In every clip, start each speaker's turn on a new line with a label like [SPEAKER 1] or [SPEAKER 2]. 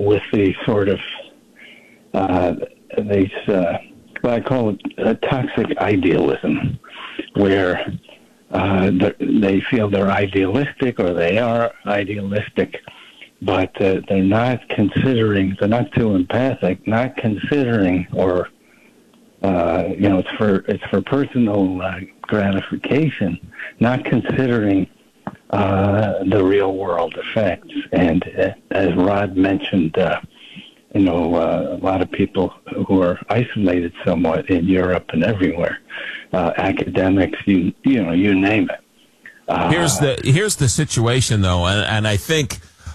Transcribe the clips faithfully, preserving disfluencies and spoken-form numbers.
[SPEAKER 1] with the sort of uh, these uh, what I call it a toxic idealism, where uh, they feel they're idealistic or they are idealistic, but uh, they're not considering, they're not too empathic, not considering, or uh, you know, it's for it's for personal uh, gratification, not considering uh, the real world effects. And uh, as Rod mentioned, uh, you know, uh, a lot of people who are isolated somewhat in Europe and everywhere, uh, academics, you you know, you name it. Uh,
[SPEAKER 2] here's the here's the situation, though, and, and I think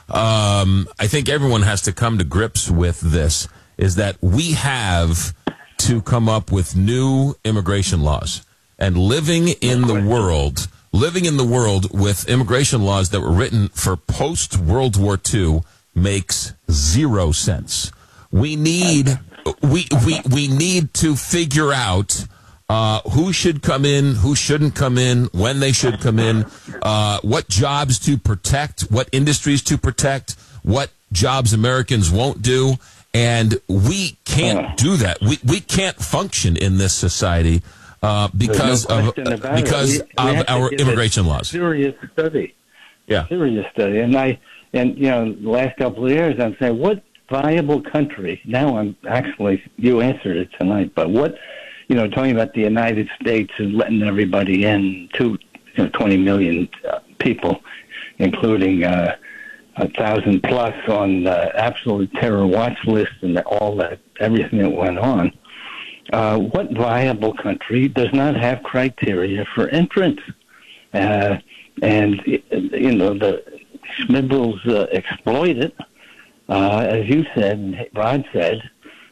[SPEAKER 2] um, I think everyone has to come to grips with this: is that we have to come up with new immigration laws, and living in the world, living in the world with immigration laws that were written for post World War Two makes zero sense. We need we we we need to figure out uh, who should come in, who shouldn't come in, when they should come in, uh, what jobs to protect, what industries to protect, what jobs Americans won't do, and we can't do that. We we can't function in this society uh, because
[SPEAKER 1] no
[SPEAKER 2] of uh, because
[SPEAKER 1] we, we
[SPEAKER 2] of our immigration laws.
[SPEAKER 1] Serious study,
[SPEAKER 2] yeah,
[SPEAKER 1] serious study, and I. And, you know, the last couple of years, I'm saying, what viable country, now I'm actually, you answered it tonight, but what, you know, talking about the United States and letting everybody in, two, you know, twenty million uh, people, including uh, a thousand plus on the absolute terror watch list and all that, everything that went on. Uh, what viable country does not have criteria for entrance? Uh, and, you know, the Schmibbles uh, exploit it, uh, as you said, Rod said.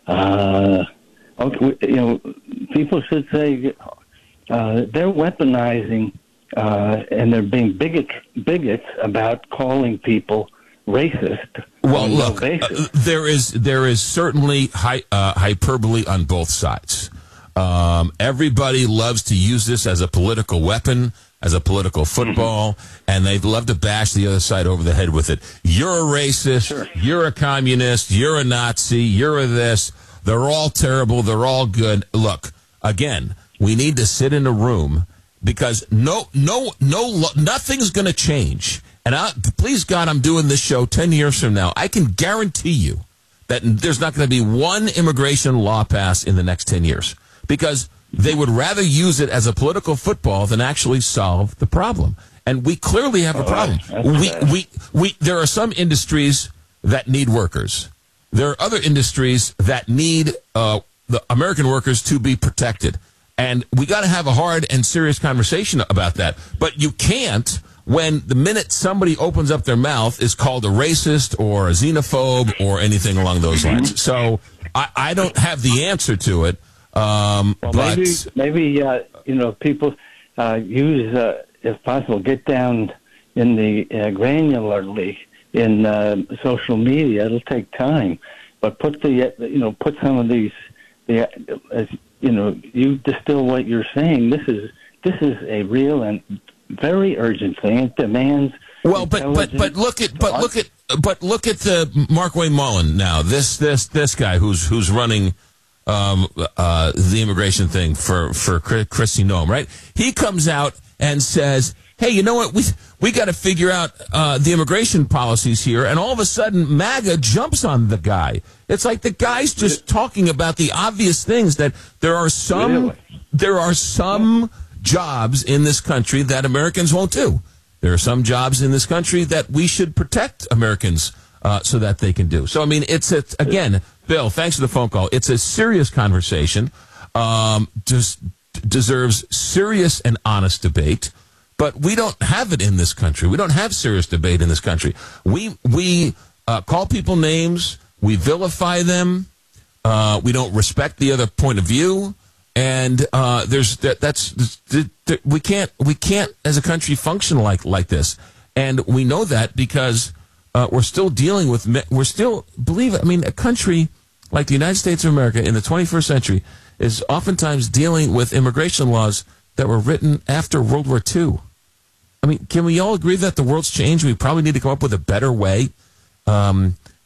[SPEAKER 1] Uh, okay, you know, people should say uh, they're weaponizing uh, and they're being bigot, bigots about calling people racist.
[SPEAKER 2] Well,
[SPEAKER 1] no
[SPEAKER 2] look, uh, there is there is certainly hy- uh, hyperbole on both sides. Um, everybody loves to use this as a political weapon, as a political football, mm-hmm. and they'd love to bash the other side over the head with it. You're a racist, sure. You're a communist, you're a Nazi, you're a this. They're all terrible, they're all good. Look, again, we need to sit in a room because no, no, no, nothing's going to change. And I, please God, I'm doing this show ten years from now. I can guarantee you that there's not going to be one immigration law passed in the next ten years because they would rather use it as a political football than actually solve the problem. And we clearly have a problem. Oh, we, we, we, there are some industries that need workers. There are other industries that need uh, the American workers to be protected. And we got to have a hard and serious conversation about that. But you can't when the minute somebody opens up their mouth is called a racist or a xenophobe or anything along those lines. So I, I don't have the answer to it. Um,
[SPEAKER 1] well,
[SPEAKER 2] but
[SPEAKER 1] maybe, maybe uh, you know, people uh, use, uh, if possible, get down in the uh, granularly in uh, social media. It'll take time, but put the, you know, put some of these, the, as you know, you distill what you're saying. This is this is a real and very urgent thing. It demands.
[SPEAKER 2] Well, but but but look at but look at but look at the Markwayne Mullin now. This this this guy who's who's running. Um, uh, the immigration thing for, for Kristi Noem, right? He comes out and says, hey, you know what? We, we got to figure out, uh, the immigration policies here. And all of a sudden, MAGA jumps on the guy. It's like the guy's just talking about the obvious things that there are some, really? there are some jobs in this country that Americans won't do. There are some jobs in this country that we should protect Americans, uh, so that they can do. So, I mean, it's, it's again, Bill, thanks for the phone call. It's a serious conversation, um, just deserves serious and honest debate, but we don't have it in this country. We don't have serious debate in this country. We we uh, call people names, we vilify them, uh, we don't respect the other point of view, and uh, there's that, that's we can't we can't as a country function like like this, and we know that because. Uh, we're still dealing with, we're still, believe it, I mean, a country like the United States of America in the twenty-first century is oftentimes dealing with immigration laws that were written after World War Two. I mean, can we all agree that the world's changed? We probably need to come up with a better way um,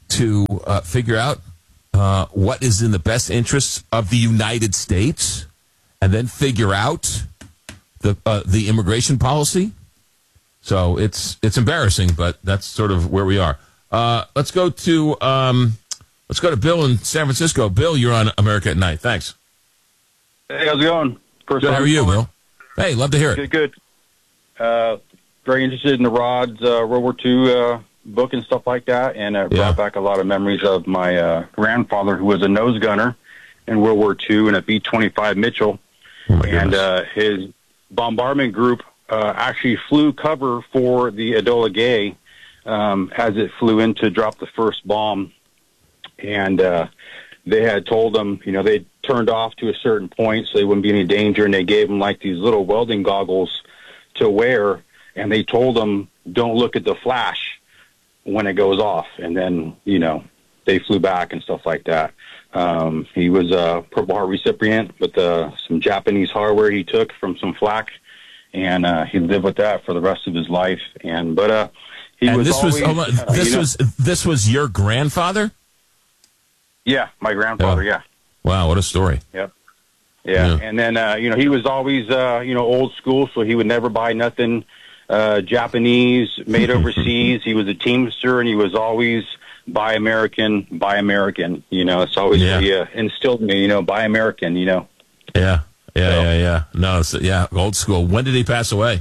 [SPEAKER 2] to uh, figure out uh, what is in the best interests of the United States, and then figure out the uh, the immigration policy. So it's it's embarrassing, but that's sort of where we are. Uh, let's go to um, let's go to Bill in San Francisco. Bill, you're on America at Night. Thanks.
[SPEAKER 3] Hey, how's it going? First
[SPEAKER 2] good. How are you, Bill? Hey, love to hear it.
[SPEAKER 3] Good, good. Uh, very interested in the Rod's uh, World War Two uh, book and stuff like that, and it
[SPEAKER 2] Yeah.
[SPEAKER 3] brought back a lot of memories of my uh, grandfather, who was a nose gunner in World War Two in a B twenty-five Mitchell,
[SPEAKER 2] Oh my
[SPEAKER 3] and
[SPEAKER 2] goodness.
[SPEAKER 3] uh, his bombardment group uh, actually flew cover for the Enola Gay um, as it flew in to drop the first bomb, and uh, they had told them, you know, they turned off to a certain point so they wouldn't be any danger, and they gave them like these little welding goggles to wear, and they told them, don't look at the flash when it goes off. And then, you know, they flew back and stuff like that. Um, he was a Purple Heart recipient with uh, some Japanese hardware he took from some flak, and uh, he lived with that for the rest of his life. And but uh, he
[SPEAKER 2] and
[SPEAKER 3] was
[SPEAKER 2] this
[SPEAKER 3] always,
[SPEAKER 2] was hold on,
[SPEAKER 3] uh,
[SPEAKER 2] this
[SPEAKER 3] you know,
[SPEAKER 2] was this was your grandfather?
[SPEAKER 3] yeah, my grandfather,
[SPEAKER 2] Oh.
[SPEAKER 3] yeah.
[SPEAKER 2] Wow, what a story!
[SPEAKER 3] Yep. Yeah.
[SPEAKER 2] Yeah.
[SPEAKER 3] And then, uh, you know, he was always, uh, you know, old school, so he would never buy nothing uh, Japanese, made overseas. He was a Teamster, and he was always buy American, buy American. You know, it's always
[SPEAKER 2] Yeah.
[SPEAKER 3] he, uh, instilled in me, you know, buy American, you know.
[SPEAKER 2] Yeah, yeah,
[SPEAKER 3] So-
[SPEAKER 2] yeah, yeah. No, it's, yeah, old school. When did he pass away?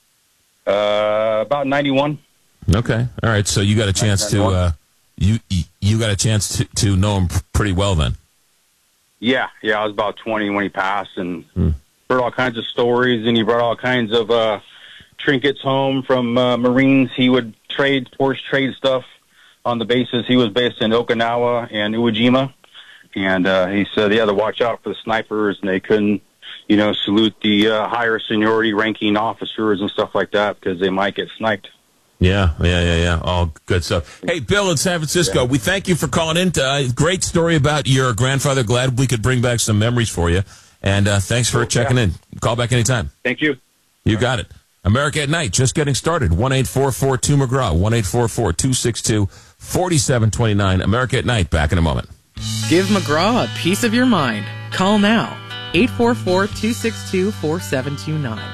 [SPEAKER 3] Uh, about ninety-one.
[SPEAKER 2] Okay, all right. So you got a chance to uh, you you got a chance to, to know him pretty well then.
[SPEAKER 3] Yeah, yeah, I was about twenty when he passed, and
[SPEAKER 2] Hmm.
[SPEAKER 3] heard all kinds of stories, and he brought all kinds of uh, trinkets home from uh, Marines. He would trade, force trade stuff on the bases. He was based in Okinawa and Iwo Jima, and uh, he said he had to watch out for the snipers, and they couldn't, you know, salute the uh, higher seniority ranking officers and stuff like that because they might get sniped.
[SPEAKER 2] Yeah, yeah, yeah, yeah. All good stuff. Hey, Bill in San Francisco, we thank you for calling in. Uh, great story about your grandfather. Glad we could bring back some memories for you. And uh, thanks for checking
[SPEAKER 3] yeah.
[SPEAKER 2] in. Call back anytime.
[SPEAKER 3] Thank you.
[SPEAKER 2] You got it. America at Night, just getting started. one eight four four two McGraw, one eight four four two six two four seven two nine. America at Night, back in a moment.
[SPEAKER 4] Give McGraw a piece of your mind. Call now, eight four four two six two four seven two nine.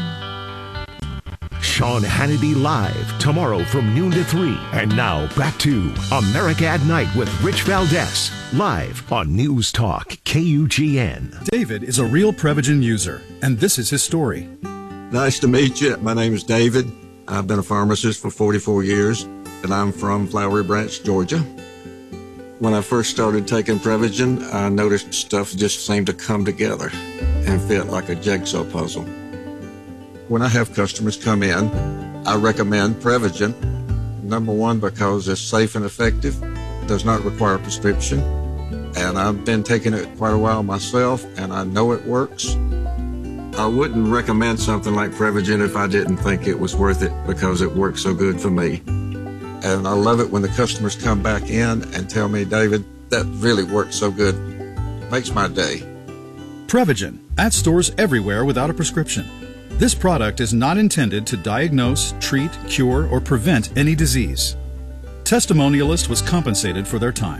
[SPEAKER 5] Sean Hannity live tomorrow from noon to three. And now back to America at Night with Rich Valdez, live on News Talk K U G N.
[SPEAKER 6] David is a real Prevagen user, and this is his story.
[SPEAKER 7] Nice to meet you. My name is David. I've been a pharmacist for forty-four years, and I'm from Flowery Branch, Georgia. When I first started taking Prevagen, I noticed stuff just seemed to come together and fit like a jigsaw puzzle. When I have customers come in, I recommend Prevagen. Number one, because it's safe and effective, does not require a prescription, and I've been taking it quite a while myself, and I know it works. I wouldn't recommend something like Prevagen if I didn't think it was worth it because it works so good for me. And I love it when the customers come back in and tell me, David, that really works so good. Makes my day.
[SPEAKER 6] Prevagen, at stores everywhere without a prescription. This product is not intended to diagnose, treat, cure, or prevent any disease. Testimonialist was compensated for their time.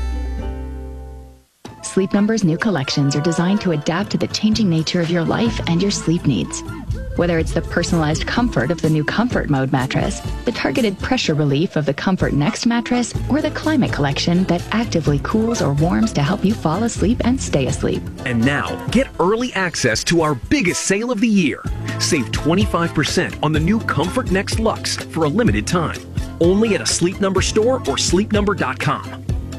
[SPEAKER 8] Sleep Number's new collections are designed to adapt to the changing nature of your life and your sleep needs. Whether it's the personalized comfort of the new Comfort Mode mattress, the targeted pressure relief of the Comfort Next mattress, or the Climate Collection that actively cools or warms to help you fall asleep and stay asleep.
[SPEAKER 9] And now, get early access to our biggest sale of the year. Save twenty-five percent on the new Comfort Next Luxe for a limited time. Only at a Sleep Number store or sleep number dot com.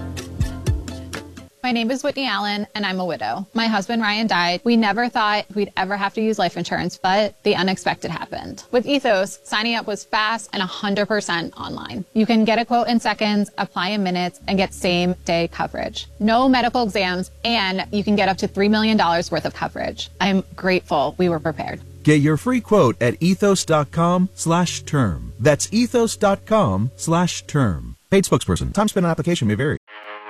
[SPEAKER 10] My name is Whitney Allen, and I'm a widow. My husband, Ryan, died. We never thought we'd ever have to use life insurance, but the unexpected happened. With Ethos, signing up was fast and one hundred percent online. You can get a quote in seconds, apply in minutes, and get same-day coverage. No medical exams, and you can get up to three million dollars worth of coverage. I'm grateful we were prepared.
[SPEAKER 11] Get your free quote at ethos.com slash term. That's ethos.com slash term. Paid spokesperson. Time spent on application may vary.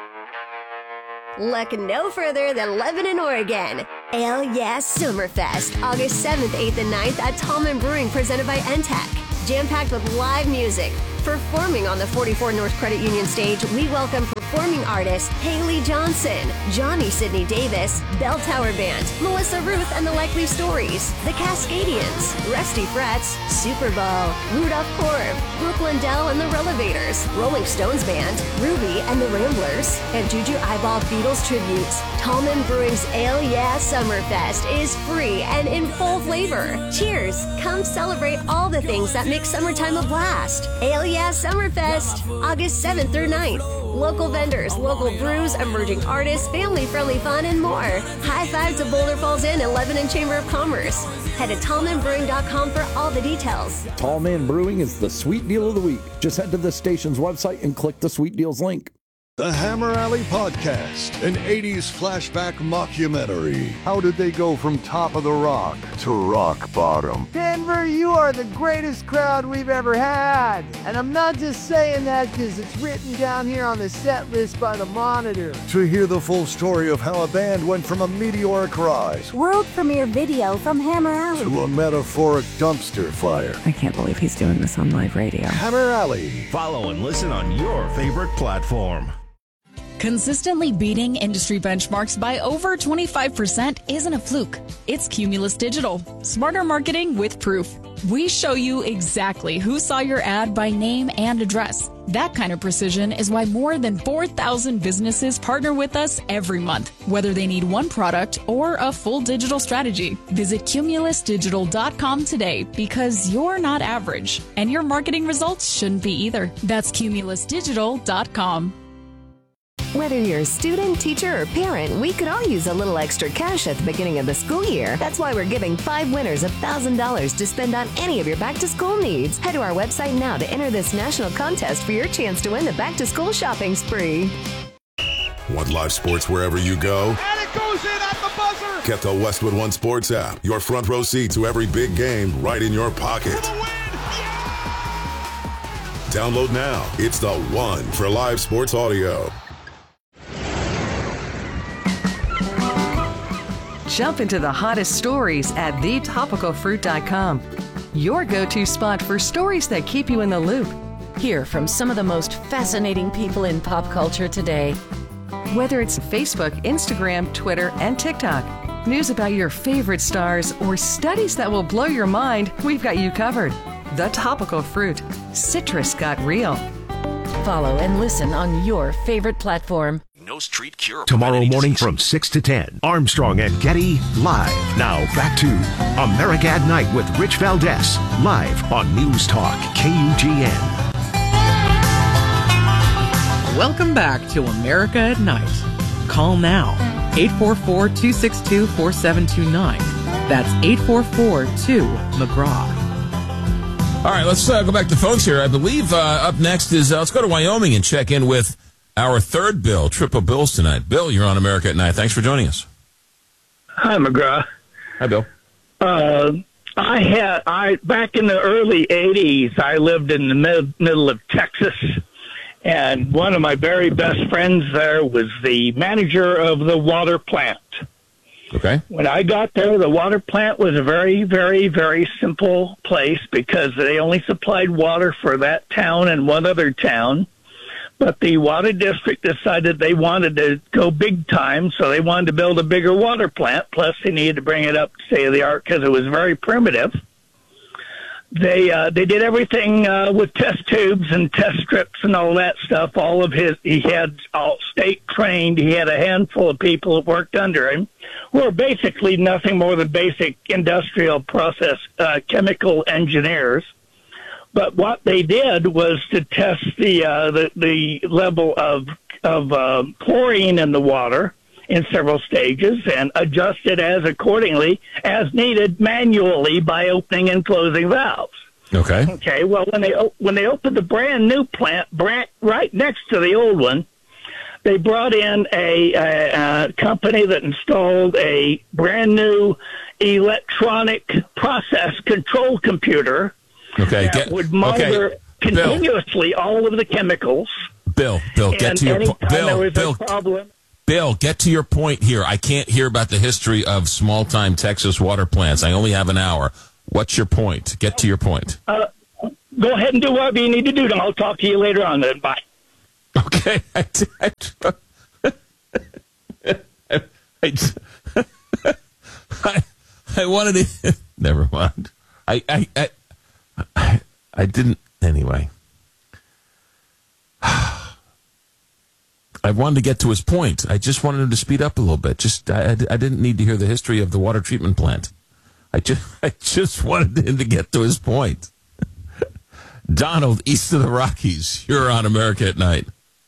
[SPEAKER 12] Look no further than Lebanon, Oregon. Ale Yeah Summerfest, August seventh, eighth, and ninth at Tallman Brewing, presented by N T E C. Jam-packed with live music, Performing on the forty-four North Credit Union stage, we welcome performing artists Haley Johnson, Johnny Sidney Davis, Bell Tower Band, Melissa Ruth and the Likely Stories, The Cascadians, Rusty Frets, Super Bowl, Rudolph Korb, Brooke Lindell and the Relevators, Rolling Stones Band, Ruby and the Ramblers, and Juju Eyeball Beatles tributes. Tallman Brewing's Ale Yeah Summerfest is free and in full flavor. Cheers! Come celebrate all the things that make summertime a blast. Ale Yeah Summerfest, August seventh through ninth. Local vendors, local brews, emerging artists, family-friendly fun, and more. High five to Boulder Falls Inn and Lebanon Chamber of Commerce. Head to tallman brewing dot com for all the details.
[SPEAKER 13] Tallman Brewing is the sweet deal of the week. Just head to the station's website and click the sweet deals link.
[SPEAKER 14] The Hammer Alley Podcast, an eighties flashback mockumentary. How did they go from top of the rock to rock bottom?
[SPEAKER 15] Denver, you are the greatest crowd we've ever had. And I'm not just saying that because it's written down here on the set list by the Monitor.
[SPEAKER 14] To hear the full story of how a band went from a meteoric rise,
[SPEAKER 16] world premiere video from Hammer Alley,
[SPEAKER 14] to a metaphoric dumpster fire.
[SPEAKER 17] I can't believe he's doing this on live radio.
[SPEAKER 14] Hammer Alley.
[SPEAKER 5] Follow and listen on your favorite platform.
[SPEAKER 18] Consistently beating industry benchmarks by over twenty-five percent isn't a fluke. It's Cumulus Digital. Smarter marketing with proof. We show you exactly who saw your ad by name and address. That kind of precision is why more than four thousand businesses partner with us every month, whether they need one product or a full digital strategy. Visit cumulus digital dot com today because you're not average, and your marketing results shouldn't be either. That's cumulus digital dot com.
[SPEAKER 19] Whether you're a student, teacher, or parent, we could all use a little extra cash at the beginning of the school year. That's why we're giving five winners one thousand dollars to spend on any of your back-to-school needs. Head to our website now to enter this national contest for your chance to win the back-to-school shopping spree.
[SPEAKER 20] Want live sports wherever you go?
[SPEAKER 15] And it goes in at the buzzer!
[SPEAKER 20] Get the Westwood One Sports app. Your front row seat to every big game right in your pocket. Download now. It's the one for live sports audio.
[SPEAKER 21] Jump into the hottest stories at the topical fruit dot com. Your go-to spot for stories that keep you in the loop. Hear from some of the most fascinating people in pop culture today. Whether it's Facebook, Instagram, Twitter, and TikTok, news about your favorite stars, or studies that will blow your mind, we've got you covered. The Topical Fruit. Citrus got real. Follow and listen on your favorite platform.
[SPEAKER 5] No street cure. Tomorrow morning from six to ten, Armstrong and Getty live. Now back to America at Night with Rich Valdez, live on News Talk K U G N.
[SPEAKER 4] Welcome back to America at Night. Call now, eight four four, two six two, four seven two nine. That's eight four four, two, McGraw.
[SPEAKER 2] All right, let's uh, go back to phones here. I believe uh, up next is, uh, let's go to Wyoming and check in with our third Bill, Triple Bills tonight. Bill, you're on America at Night. Thanks for joining us.
[SPEAKER 22] Hi, McGraw.
[SPEAKER 2] Hi, Bill.
[SPEAKER 22] Uh, I had I back in the early eighties. I lived in the mid, middle of Texas, and one of my very best friends there was the manager of the water plant.
[SPEAKER 2] Okay.
[SPEAKER 22] When I got there, the water plant was a very, very, very simple place because they only supplied water for that town and one other town. But the water district decided they wanted to go big time, so they wanted to build a bigger water plant. Plus, they needed to bring it up to state of the art because it was very primitive. They uh, they did everything uh, with test tubes and test strips and all that stuff. All of his he had all state trained. He had a handful of people that worked under him, who were basically nothing more than basic industrial process uh, chemical engineers. But what they did was to test the uh, the, the level of of uh, chlorine in the water in several stages and adjust it as accordingly as needed manually by opening and closing valves.
[SPEAKER 2] Okay.
[SPEAKER 22] Okay. Well, when they when they opened the brand new plant brand, right next to the old one, they brought in a, a, a company that installed a brand new electronic process control computer.
[SPEAKER 2] Okay,
[SPEAKER 22] that
[SPEAKER 2] get,
[SPEAKER 22] would monitor
[SPEAKER 2] okay.
[SPEAKER 22] continuously
[SPEAKER 2] Bill.
[SPEAKER 22] all of the chemicals.
[SPEAKER 2] Bill, Bill, get
[SPEAKER 22] and
[SPEAKER 2] to your point.
[SPEAKER 22] there
[SPEAKER 2] Bill,
[SPEAKER 22] was
[SPEAKER 2] Bill,
[SPEAKER 22] a problem.
[SPEAKER 2] Bill, get to your point here. I can't hear about the history of small-time Texas water plants. I only have an hour. What's your point? Get to your point.
[SPEAKER 22] Uh, go ahead and do whatever you need to do, and I'll talk to you later on then. Bye.
[SPEAKER 2] Okay. I, I, I, I, I wanted to... Never mind. I, I, I, I, I didn't... Anyway. I wanted to get to his point. I just wanted him to speed up a little bit. Just I, I didn't need to hear the history of the water treatment plant. I just I just wanted him to get to his point. Donald, east of the Rockies, you're on America at Night.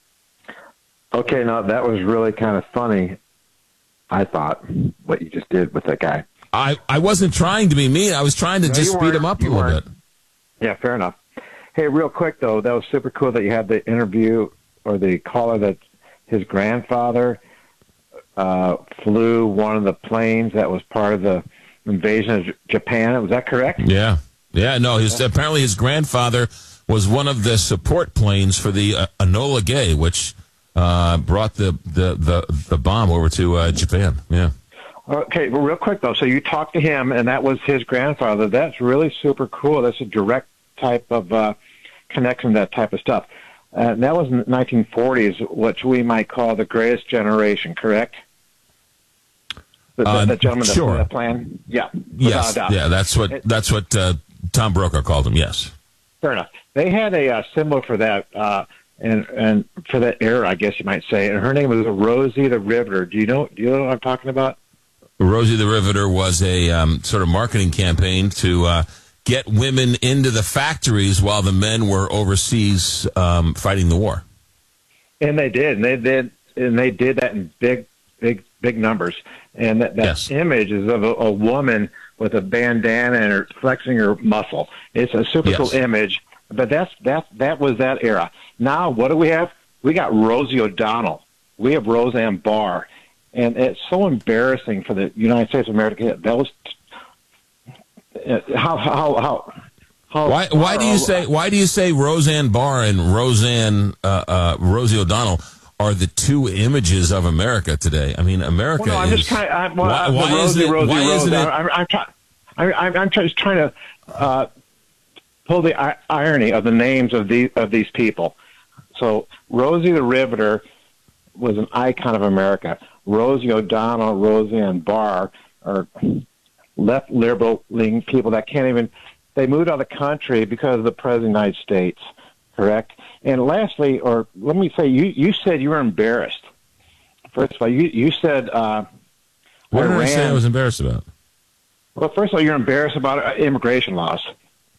[SPEAKER 1] Okay, now that was really kind of funny, I thought, what you just did with that guy.
[SPEAKER 2] I, I wasn't trying to be mean. I was trying to
[SPEAKER 1] No,
[SPEAKER 2] just
[SPEAKER 1] you
[SPEAKER 2] speed
[SPEAKER 1] weren't.
[SPEAKER 2] him up a
[SPEAKER 1] You
[SPEAKER 2] little
[SPEAKER 1] weren't.
[SPEAKER 2] bit.
[SPEAKER 1] Yeah, fair enough. Hey, real quick, though, that was super cool that you had the interview or the caller that his grandfather uh, flew one of the planes that was part of the invasion of J- Japan. Was that correct?
[SPEAKER 2] Yeah. Yeah, no, his apparently his grandfather was one of the support planes for the uh, Enola Gay, which uh, brought the, the, the, the bomb over to uh, Japan. Yeah.
[SPEAKER 1] Okay, well, real quick, though, so you talked to him, and that was his grandfather. That's really super cool. That's a direct type of uh, connection, that type of stuff. Uh, and that was in the nineteen forties, which we might call the greatest generation, correct? The, the,
[SPEAKER 2] Uh,
[SPEAKER 1] the gentleman
[SPEAKER 2] sure.
[SPEAKER 1] that plan? Yeah. without
[SPEAKER 2] Yes.
[SPEAKER 1] a doubt.
[SPEAKER 2] Yeah, that's what that's what uh, Tom Brokaw called him. Yes.
[SPEAKER 1] Fair enough. They had a uh, symbol for that, uh, and and for that era, I guess you might say. And her name was Rosie the Riveter. Do you know? Do you know what I'm talking about?
[SPEAKER 2] Rosie the Riveter was a um, sort of marketing campaign to uh, get women into the factories while the men were overseas um, fighting the war.
[SPEAKER 1] And they did, and they did, and they did that in big, big, big numbers. And that, that
[SPEAKER 2] Yes.
[SPEAKER 1] image is of a, a woman with a bandana and her flexing her muscle. It's a super
[SPEAKER 2] Yes.
[SPEAKER 1] cool image. But that's that that was that era. Now what do we have? We got Rosie O'Donnell. We have Roseanne Barr, and it's so embarrassing for the United States of America. That was uh, how how how. how
[SPEAKER 2] Why? Why do you
[SPEAKER 1] how-
[SPEAKER 2] say? Why do you say Roseanne Barr and Roseanne uh, uh, Rosie O'Donnell are the two images of America today? I mean, America
[SPEAKER 1] Well, no, I'm
[SPEAKER 2] is.
[SPEAKER 1] just kind of, I'm, well,
[SPEAKER 2] why
[SPEAKER 1] I'm the
[SPEAKER 2] why
[SPEAKER 1] Rosie,
[SPEAKER 2] isn't it?
[SPEAKER 1] Rosie,
[SPEAKER 2] why
[SPEAKER 1] Rosie.
[SPEAKER 2] isn't it?
[SPEAKER 1] I'm, I'm, try, I'm, I'm, I'm just trying to uh, pull the I- irony of the names of these of these people. So Rosie the Riveter was an icon of America. Rosie O'Donnell, Roseanne Barr are left liberal-leaning people that can't even. They moved out of the country because of the President of the United States. Correct. And lastly, or let me say, you you said you were embarrassed. First of all, you you said. Uh,
[SPEAKER 2] What did I say I
[SPEAKER 1] Iran-
[SPEAKER 2] was embarrassed about?
[SPEAKER 1] Well, first of all, you're embarrassed about uh, immigration laws.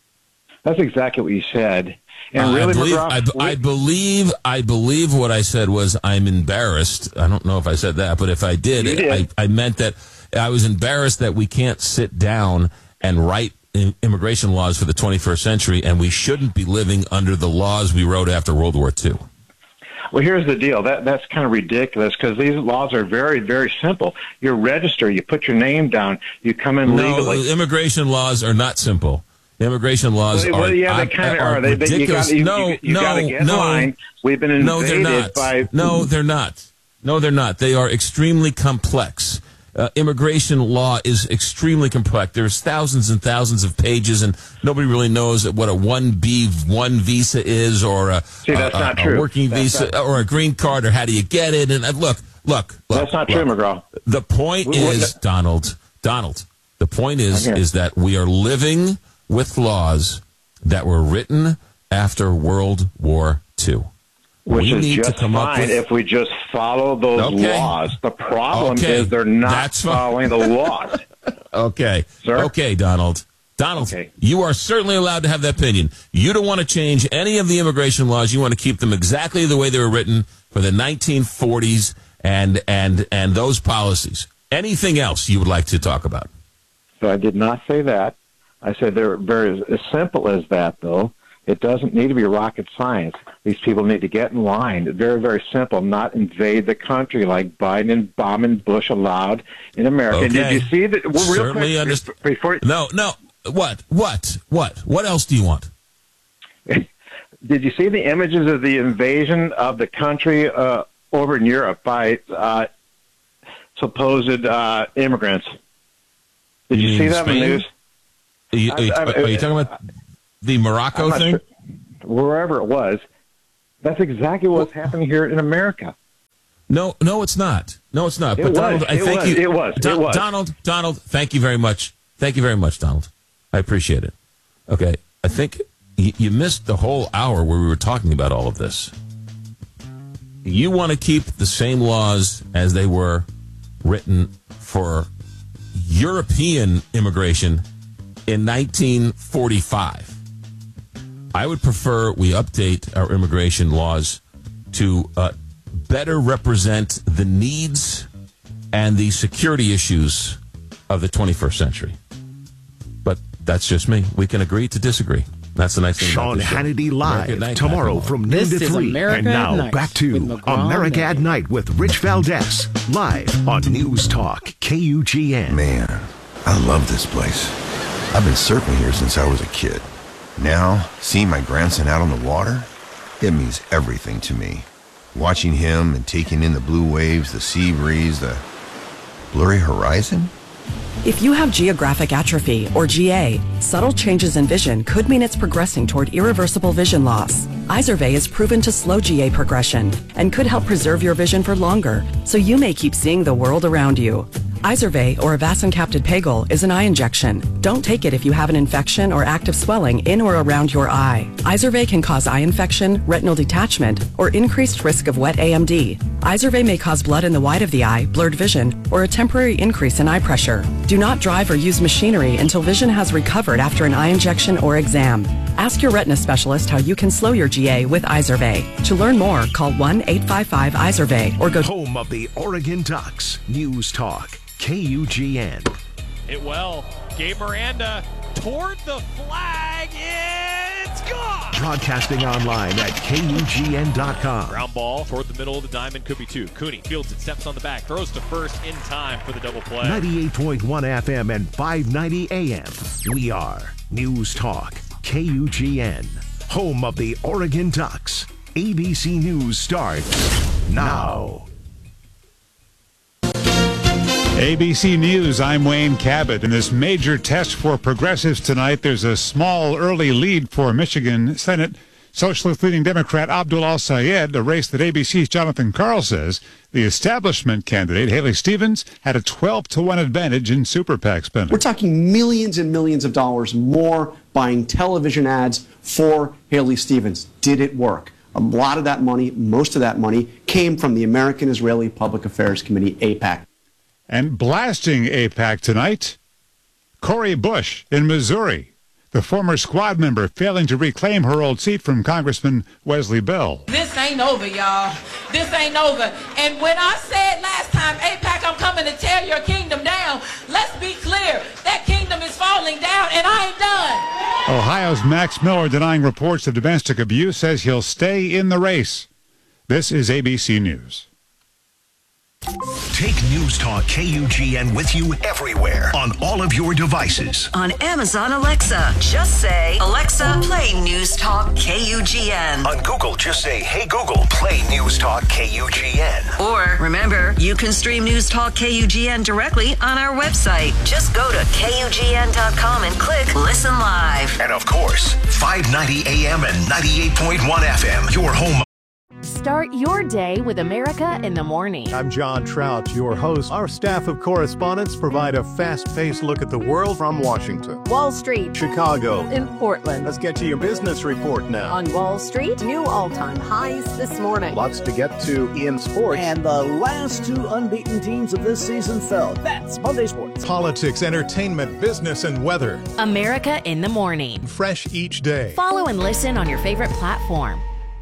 [SPEAKER 1] That's exactly what you said. And
[SPEAKER 2] Uh,
[SPEAKER 1] really,
[SPEAKER 2] I believe,
[SPEAKER 1] McGraw,
[SPEAKER 2] I,
[SPEAKER 1] we-
[SPEAKER 2] I believe, I believe what I said was I'm embarrassed. I don't know if I said that, but if I did,
[SPEAKER 1] You did.
[SPEAKER 2] I, I meant that I was embarrassed that we can't sit down and write in immigration laws for the twenty-first century, and we shouldn't be living under the laws we wrote after World War Two.
[SPEAKER 1] well, here's the deal. That that's kind of ridiculous because these laws are very, very simple. You register, you put your name down, you come in
[SPEAKER 2] No,
[SPEAKER 1] legally.
[SPEAKER 2] immigration laws are not simple. Immigration laws
[SPEAKER 1] Well,
[SPEAKER 2] are,
[SPEAKER 1] well, yeah, they
[SPEAKER 2] are-
[SPEAKER 1] kind of
[SPEAKER 2] are
[SPEAKER 1] are. They, they, you
[SPEAKER 2] ridiculous.
[SPEAKER 1] got you,
[SPEAKER 2] no,
[SPEAKER 1] you, you
[SPEAKER 2] no,
[SPEAKER 1] got to get in
[SPEAKER 2] no.
[SPEAKER 1] line. We've been
[SPEAKER 2] No,
[SPEAKER 1] invaded
[SPEAKER 2] they're not.
[SPEAKER 1] by.
[SPEAKER 2] No, they're not. No, they're not. They are extremely complex. Uh, immigration law is extremely complex. There's thousands and thousands of pages, and nobody really knows what a one B one visa is, or a,
[SPEAKER 1] See, that's
[SPEAKER 2] a,
[SPEAKER 1] not
[SPEAKER 2] a
[SPEAKER 1] true.
[SPEAKER 2] working
[SPEAKER 1] That's
[SPEAKER 2] visa,
[SPEAKER 1] not-
[SPEAKER 2] or a green card, or how do you get it? And uh, look, look, look.
[SPEAKER 1] That's not true,
[SPEAKER 2] look.
[SPEAKER 1] McGraw.
[SPEAKER 2] The point
[SPEAKER 1] We- we-
[SPEAKER 2] is, Donald, Donald, the point is,
[SPEAKER 1] I'm here.
[SPEAKER 2] is that we are living with laws that were written after World War Two.
[SPEAKER 1] Which
[SPEAKER 2] we
[SPEAKER 1] is
[SPEAKER 2] need
[SPEAKER 1] just
[SPEAKER 2] to come up
[SPEAKER 1] fine
[SPEAKER 2] with
[SPEAKER 1] if we just follow those
[SPEAKER 2] Okay.
[SPEAKER 1] laws. The problem
[SPEAKER 2] Okay.
[SPEAKER 1] is they're not
[SPEAKER 2] That's fine.
[SPEAKER 1] following the laws.
[SPEAKER 2] Okay.
[SPEAKER 1] Sir?
[SPEAKER 2] Okay, Donald. Donald,
[SPEAKER 1] Okay.
[SPEAKER 2] you are certainly allowed to have that opinion. You don't want to change any of the immigration laws. You want to keep them exactly the way they were written for the nineteen forties and and and those policies. Anything else you would like to talk about?
[SPEAKER 1] So I did not say that. I said they're very as simple as that, though. It doesn't need to be rocket science. These people need to get in line. Very, very simple. Not invade the country like Biden and Obama and Bush allowed in America. And
[SPEAKER 2] Okay.
[SPEAKER 1] did you see that? Well, real
[SPEAKER 2] Certainly
[SPEAKER 1] quick,
[SPEAKER 2] underst-
[SPEAKER 1] before,
[SPEAKER 2] No, no. What? What? What? What else do you want?
[SPEAKER 1] did you see the images of the invasion of the country uh, over in Europe by uh, supposed uh, immigrants? Did you,
[SPEAKER 2] You
[SPEAKER 1] see
[SPEAKER 2] mean
[SPEAKER 1] that in the
[SPEAKER 2] Spain?
[SPEAKER 1] news?
[SPEAKER 2] Are you, are you,
[SPEAKER 1] I- I-
[SPEAKER 2] are you talking about? the Morocco thing?
[SPEAKER 1] Sure, wherever it was, that's exactly what's well, happening here in America.
[SPEAKER 2] No, no, it's not. No, it's not.
[SPEAKER 1] It
[SPEAKER 2] but
[SPEAKER 1] was.
[SPEAKER 2] Donald, I
[SPEAKER 1] it
[SPEAKER 2] thank
[SPEAKER 1] was.
[SPEAKER 2] you.
[SPEAKER 1] It was.
[SPEAKER 2] Don,
[SPEAKER 1] it was.
[SPEAKER 2] Donald, Donald, thank you very much. Thank you very much, Donald. I appreciate it. Okay, I think you, you missed the whole hour where we were talking about all of this. You want to keep the same laws as they were written for European immigration in nineteen forty-five. I would prefer we update our immigration laws to uh, better represent the needs and the security issues of the twenty-first century. But that's just me. We can agree to disagree. That's the nice thing
[SPEAKER 5] Sean
[SPEAKER 2] about this
[SPEAKER 5] Hannity
[SPEAKER 2] show.
[SPEAKER 5] Live
[SPEAKER 2] Night,
[SPEAKER 5] tomorrow
[SPEAKER 2] Night,
[SPEAKER 5] from noon
[SPEAKER 4] This
[SPEAKER 5] to
[SPEAKER 4] is
[SPEAKER 5] three.
[SPEAKER 4] America
[SPEAKER 5] And now
[SPEAKER 4] at Night
[SPEAKER 5] back to
[SPEAKER 4] with McGraw
[SPEAKER 5] America
[SPEAKER 4] and
[SPEAKER 5] at Night with Rich Valdez. Live on News Talk K U G N.
[SPEAKER 3] Man, I love this place. I've been surfing here since I was a kid. Now, seeing my grandson out on the water, it means everything to me. Watching him and taking in the blue waves, the sea breeze, the blurry horizon.
[SPEAKER 7] If you have geographic atrophy, or G A, subtle changes in vision could mean it's progressing toward irreversible vision loss. Izervay is proven to slow G A progression and could help preserve your vision for longer, so you may keep seeing the world around you. Izervay, or avacincaptad pegol, is an eye injection. Don't take it if you have an infection or active swelling in or around your eye. Izervay can cause eye infection, retinal detachment, or increased risk of wet A M D. Izervay may cause blood in the white of the eye, blurred vision, or a temporary increase in eye pressure. Do not drive or use machinery until vision has recovered after an eye injection or exam. Ask your retina specialist how you can slow your G A with Izervay. To learn more, call one eight five five Izervay or go to
[SPEAKER 5] Home of the Oregon Ducks. News Talk K U G N.
[SPEAKER 23] Hit well. Gabe Miranda toward the flag. It's gone.
[SPEAKER 5] Broadcasting online at K U G N dot com.
[SPEAKER 23] Ground ball toward the middle of the diamond, could be two. Cooney fields it, steps on the back, throws to first in time for the double play.
[SPEAKER 5] ninety-eight point one F M and five ninety A M. We are News Talk K U G N. Home of the Oregon Ducks. A B C News starts now.
[SPEAKER 24] A B C News, I'm Wayne Cabot. In this major test for progressives tonight, there's a small early lead for Michigan Senate Socialist-leaning Democrat Abdul Al-Sayed, a race that A B C's Jonathan Karl says the establishment candidate, Haley Stevens, had a twelve to one advantage in super PAC spending.
[SPEAKER 25] We're talking millions and millions of dollars more buying television ads for Haley Stevens. Did it work? A lot of that money, most of that money, came from the American Israeli Public Affairs Committee, AIPAC.
[SPEAKER 24] And blasting AIPAC tonight, Cori Bush in Missouri, the former squad member failing to reclaim her old seat from Congressman Wesley Bell.
[SPEAKER 26] This ain't over, y'all. This ain't over. And when I said last time, AIPAC, I'm coming to tear your kingdom down, let's be clear, that kingdom is falling down, and I ain't done.
[SPEAKER 24] Ohio's Max Miller, denying reports of domestic abuse, says he'll stay in the race. This is A B C News.
[SPEAKER 5] Take News Talk K U G N with you everywhere on all of your devices.
[SPEAKER 27] On Amazon Alexa, just say, Alexa, play News Talk K U G N.
[SPEAKER 5] On Google, just say, hey Google, play News Talk K U G N.
[SPEAKER 27] Or, remember, you can stream News Talk K U G N directly on our website. Just go to K U G N dot com and click Listen Live.
[SPEAKER 5] And of course, five ninety A M and ninety-eight point one F M, your home.
[SPEAKER 28] Start your day with America in the Morning.
[SPEAKER 29] I'm John Trout, your host. Our staff of correspondents provide a fast-paced look at the world from Washington,
[SPEAKER 28] Wall Street,
[SPEAKER 29] Chicago,
[SPEAKER 28] in Portland.
[SPEAKER 29] Let's get to your business report now.
[SPEAKER 28] On Wall Street, new all-time highs this morning.
[SPEAKER 29] Lots to get to in sports.
[SPEAKER 30] And the last two unbeaten teams of this season fell. That's Monday Sports.
[SPEAKER 29] Politics, entertainment, business, and weather.
[SPEAKER 28] America in the Morning.
[SPEAKER 29] Fresh each day.
[SPEAKER 28] Follow and listen on your favorite platform.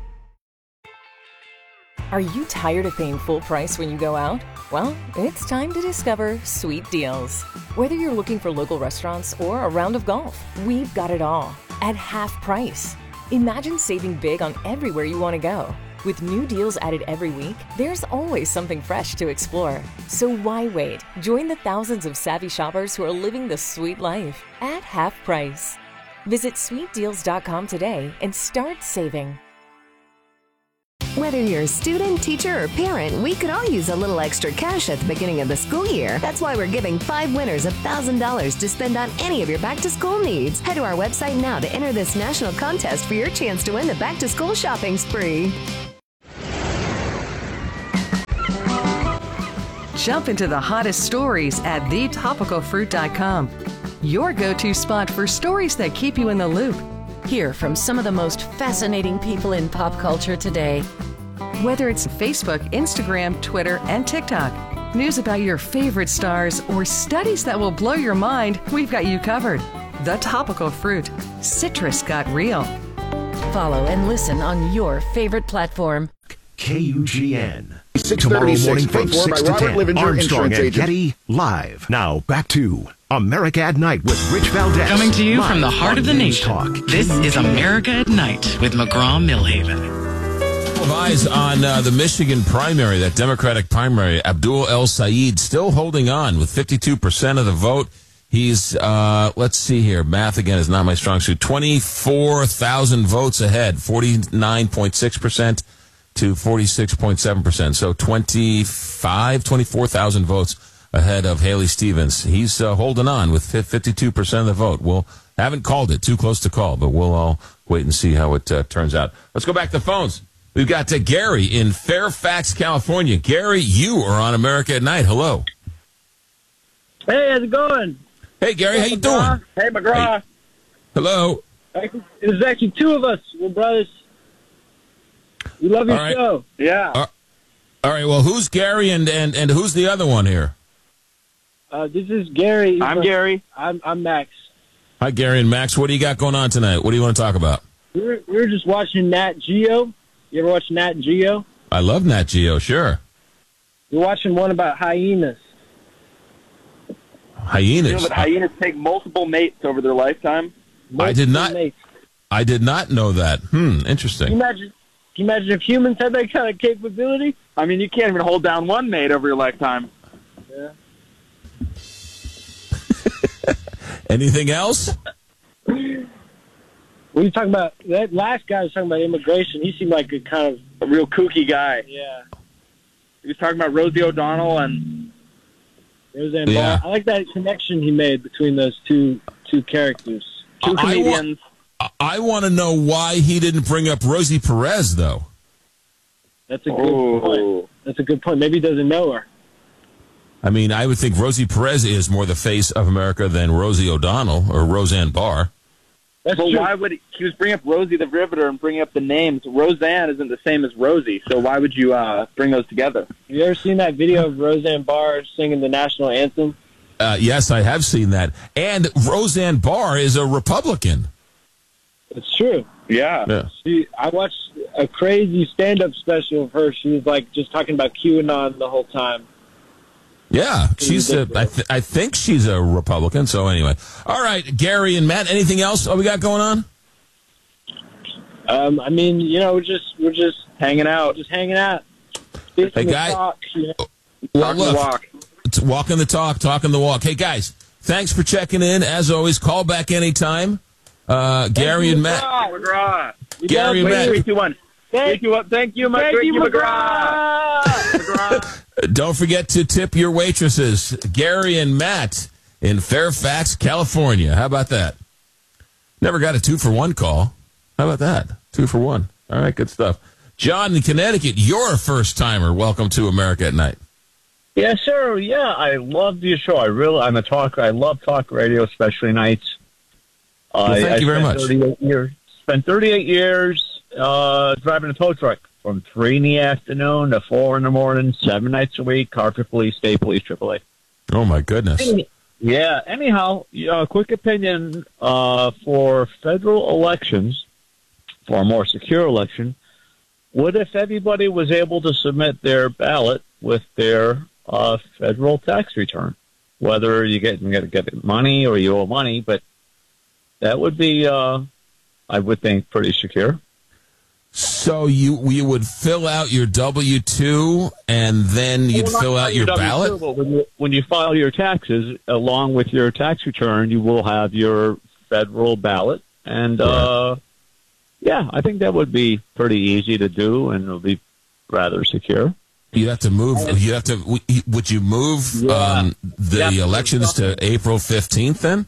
[SPEAKER 17] Are you tired of paying full price when you go out? Well, it's time to discover Sweet Deals. Whether you're looking for local restaurants or a round of golf, we've got it all at half price. Imagine saving big on everywhere you want to go. With new deals added every week, there's always something fresh to explore. So why wait? Join the thousands of savvy shoppers who are living the sweet life at half price. Visit sweet deals dot com today and start saving.
[SPEAKER 19] Whether you're a student, teacher, or parent, we could all use a little extra cash at the beginning of the school year. That's why we're giving five winners one thousand dollars to spend on any of your back-to-school needs. Head to our website now to enter this national contest for your chance to win the back-to-school shopping spree.
[SPEAKER 21] Jump into the hottest stories at the topical fruit dot com. Your go-to spot for stories that keep you in the loop. Hear from some of the most fascinating people in pop culture today. Whether it's Facebook, Instagram, Twitter, and TikTok, news about your favorite stars, or studies that will blow your mind, we've got you covered. The Topical Fruit. Citrus got real.
[SPEAKER 28] Follow and listen on your favorite platform.
[SPEAKER 5] K U G N. Tomorrow morning from six to ten, Armstrong and Getty live. Now back to America at Night with Rich Valdez.
[SPEAKER 4] Coming to you
[SPEAKER 5] live
[SPEAKER 4] from the heart of the
[SPEAKER 5] on News
[SPEAKER 4] nation.
[SPEAKER 5] Talk.
[SPEAKER 4] This is America at Night with McGraw-Millhaven.
[SPEAKER 2] Of eyes on uh, the Michigan primary, that Democratic primary. Abdul El Sayed still holding on with fifty-two percent of the vote. He's, uh, let's see here, math again is not my strong suit, twenty-four thousand votes ahead, forty-nine point six percent to forty-six point seven percent. So twenty-five, twenty-four thousand votes ahead of Haley Stevens. He's uh, holding on with fifty-two percent of the vote. We'll haven't called it, too close to call, but we'll all wait and see how it uh, turns out. Let's go back to the phones. We've got uh, Gary in Fairfax, California. Gary, you are on America at Night. Hello.
[SPEAKER 6] Hey, how's it going?
[SPEAKER 2] Hey, Gary, how you doing?
[SPEAKER 6] Hey, McGraw.
[SPEAKER 2] Hey. Hello.
[SPEAKER 6] There's actually two of us. We're brothers. We love your
[SPEAKER 2] All right.
[SPEAKER 6] show. Yeah.
[SPEAKER 2] Uh, all right, well, who's Gary and, and, and who's the other one here?
[SPEAKER 6] Uh, this is Gary. I'm Gary. I'm, I'm Max.
[SPEAKER 2] Hi, Gary and Max. What do you got going on tonight? What do you want to talk about?
[SPEAKER 6] We were, we were just watching Nat Geo. You ever watch Nat Geo?
[SPEAKER 2] I love Nat Geo, sure.
[SPEAKER 6] We're watching one about hyenas.
[SPEAKER 2] Hyenas?
[SPEAKER 8] You know that hyenas take multiple mates over their lifetime?
[SPEAKER 2] I did not.
[SPEAKER 6] Mates.
[SPEAKER 2] I did not know that. Hmm, interesting.
[SPEAKER 6] Can you imagine, can you imagine if humans had that kind of capability?
[SPEAKER 8] I mean, you can't even hold down one mate over your lifetime.
[SPEAKER 6] Yeah.
[SPEAKER 2] Anything else?
[SPEAKER 6] What are you talking about? That last guy was talking about immigration. He seemed like a kind of
[SPEAKER 8] a real kooky guy.
[SPEAKER 6] Yeah.
[SPEAKER 8] He was talking about Rosie O'Donnell and
[SPEAKER 6] Roseanne
[SPEAKER 2] Yeah.
[SPEAKER 6] Barr. I like that connection he made between those two two characters.
[SPEAKER 8] two
[SPEAKER 2] I
[SPEAKER 8] comedians.
[SPEAKER 2] Want, I want to know why he didn't bring up Rosie Perez, though.
[SPEAKER 6] That's a good
[SPEAKER 8] Oh.
[SPEAKER 6] point. That's a good point. Maybe he doesn't know her.
[SPEAKER 2] I mean, I would think Rosie Perez is more the face of America than Rosie O'Donnell or Roseanne Barr.
[SPEAKER 6] That's
[SPEAKER 8] Well,
[SPEAKER 6] true.
[SPEAKER 8] why would he, he was bringing up Rosie the Riveter and bringing up the names? Roseanne isn't the same as Rosie, so why would you uh, bring those together?
[SPEAKER 6] Have you ever seen that video of Roseanne Barr singing the national anthem?
[SPEAKER 2] Uh, yes, I have seen that. And Roseanne Barr is a Republican.
[SPEAKER 6] It's true.
[SPEAKER 8] Yeah.
[SPEAKER 2] Yeah.
[SPEAKER 6] She, I watched a crazy stand-up special of her. She was like just talking about QAnon the whole time.
[SPEAKER 2] Yeah, she's a, I, th- I think she's a Republican. So anyway, all right, Gary and Matt. Anything else we got going on?
[SPEAKER 6] Um, I mean, you know, we're just we're just
[SPEAKER 8] Hanging out.
[SPEAKER 6] just hanging out.
[SPEAKER 2] Hey,
[SPEAKER 6] Speaking of
[SPEAKER 2] guy-
[SPEAKER 6] talk, you know,
[SPEAKER 2] Well,
[SPEAKER 8] Talking the
[SPEAKER 2] look,
[SPEAKER 8] walk.
[SPEAKER 2] it's walking the talk, talking the walk. Hey guys, thanks for checking in. As always, call back anytime. Uh, Gary and Matt.
[SPEAKER 8] McGraw. McGraw.
[SPEAKER 6] you
[SPEAKER 2] Gary
[SPEAKER 6] know,
[SPEAKER 2] and Matt.
[SPEAKER 8] Three, two, one.
[SPEAKER 6] Thank,
[SPEAKER 8] Three, two, one. Thank you,
[SPEAKER 6] thank you,
[SPEAKER 8] McGraw. McGraw.
[SPEAKER 2] Don't forget to tip your waitresses, Gary and Matt in Fairfax, California. How about that? Never got a two for one call. How about that? Two for one. All right, good stuff. John in Connecticut, you're a first timer. Welcome to America at Night.
[SPEAKER 9] Yes, sir. Yeah, I love your show. I really, I'm a talker. I love talk radio, especially nights.
[SPEAKER 2] Well,
[SPEAKER 9] I-
[SPEAKER 2] thank
[SPEAKER 9] I
[SPEAKER 2] you very
[SPEAKER 9] spent
[SPEAKER 2] much.
[SPEAKER 9] thirty-eight years, spent thirty-eight years uh, driving a tow truck from three in the afternoon to four in the morning, seven nights a week, Carpet Police, State Police, triple A.
[SPEAKER 2] Oh, my goodness.
[SPEAKER 9] Any- Yeah, anyhow, uh, quick opinion uh, for federal elections, for a more secure election, what if everybody was able to submit their ballot with their uh, federal tax return? Whether you get, you get, get money or you owe money, but that would be, uh, I would think, pretty secure.
[SPEAKER 2] So you you would fill out your W two and then you'd
[SPEAKER 9] Well, not
[SPEAKER 2] fill out your
[SPEAKER 9] W two,
[SPEAKER 2] ballot?
[SPEAKER 9] but When you, when you file your taxes, along with your tax return, you will have your federal ballot. And, uh, yeah, I think that would be pretty easy to do, and it would be rather secure.
[SPEAKER 2] You have to move. You have to. Would you move
[SPEAKER 9] Yeah.
[SPEAKER 2] um, the
[SPEAKER 9] Yeah.
[SPEAKER 2] elections to April fifteenth then?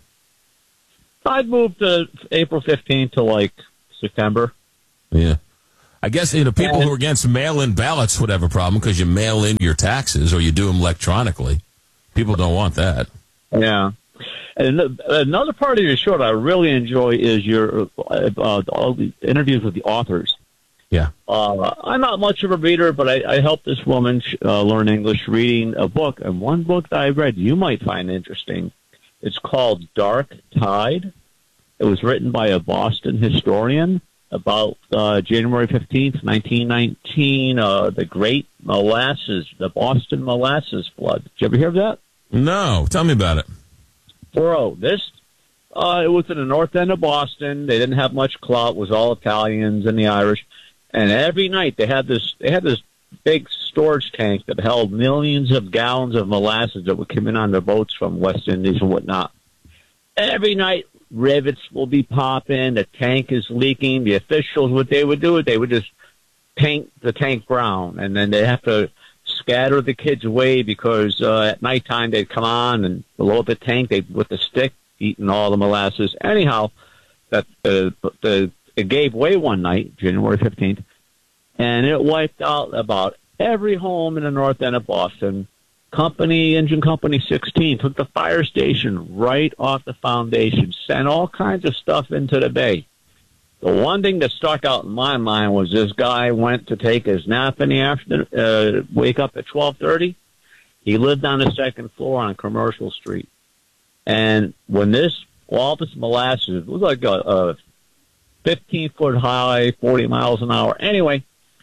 [SPEAKER 9] I'd move to April fifteenth to like September.
[SPEAKER 2] Yeah. I guess you know people who are against mail-in ballots would have a problem because you mail in your taxes or you do them electronically. People don't want that.
[SPEAKER 9] Yeah. And another part of your show that I really enjoy is your uh, all the interviews with the authors.
[SPEAKER 2] Yeah.
[SPEAKER 9] Uh, I'm not much of a reader, but I, I helped this woman uh, learn English reading a book. And one book that I read you might find interesting. It's called Dark Tide. It was written by a Boston historian about uh, January fifteenth, nineteen nineteen, uh, the Great Molasses, the Boston Molasses Flood. Did you ever hear of that?
[SPEAKER 2] No. Tell me about it.
[SPEAKER 9] Bro, this, uh, it was in the north end of Boston. They didn't have much clout. It was all Italians and the Irish. And every night they had this, they had this big storage tank that held millions of gallons of molasses that would come in on their boats from West Indies and whatnot. Every night, rivets will be popping. The tank is leaking. The officials, what they would do is they would just paint the tank brown, and then they have to scatter the kids away because uh, at nighttime they'd come on and below the tank they with the stick eating all the molasses. Anyhow, that uh, the it gave way one night, January fifteenth, and it wiped out about every home in the north end of Boston. Company, Engine Company sixteen, took the fire station right off the foundation, sent all kinds of stuff into the bay. The one thing that stuck out in my mind was this guy went to take his nap in the afternoon, uh, wake up at twelve thirty. He lived on the second floor on Commercial Street. And when this, all this molasses, it was like a, a fifteen foot high, forty miles an hour. Anyway,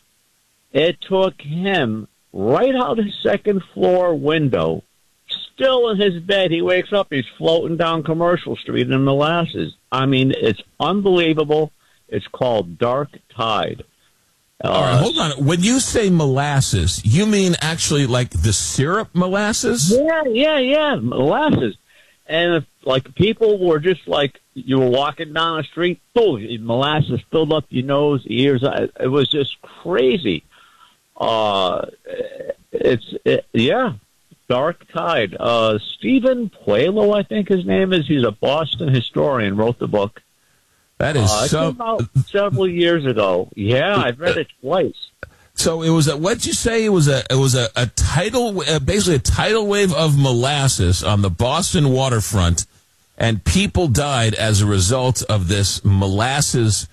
[SPEAKER 9] it took him right out his second floor window, still in his bed. He wakes up, he's floating down Commercial Street in molasses. I mean, it's unbelievable. It's called Dark Tide. Uh,
[SPEAKER 2] All right, hold on. When you say molasses, you mean actually like the syrup molasses?
[SPEAKER 9] Yeah, yeah, yeah, molasses. And if, like people were just like, you were walking down the street, boom, molasses filled up your nose, ears. It was just crazy. Uh, it's, it, yeah, Dark Tide. Uh, Stephen Puelo, I think his name is. He's a Boston historian, wrote the book.
[SPEAKER 2] That is
[SPEAKER 9] uh,
[SPEAKER 2] so.
[SPEAKER 9] It came out several years ago. Yeah, I've read it twice.
[SPEAKER 2] So it was a, what'd you say? It was a, it was a, a tidal, uh, basically a tidal wave of molasses on the Boston waterfront, and people died as a result of this molasses